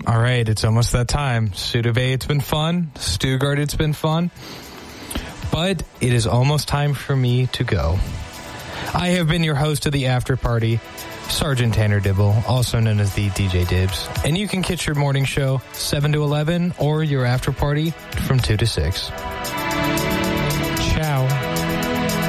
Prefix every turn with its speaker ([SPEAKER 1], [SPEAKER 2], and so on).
[SPEAKER 1] All right, it's almost that time. Sudave, it's been fun. Stugard, it's been fun. But it is almost time for me to go. I have been your host of the After Party, Sergeant Tanner Dibble, also known as the DJ Dibs. And you can catch your morning show 7 to 11 or your after party from 2 to 6.